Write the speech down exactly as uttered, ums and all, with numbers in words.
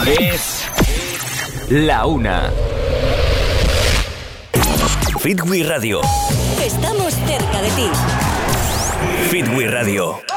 Es la una. Fitwi Radio. Estamos cerca de ti. Fitwi Radio.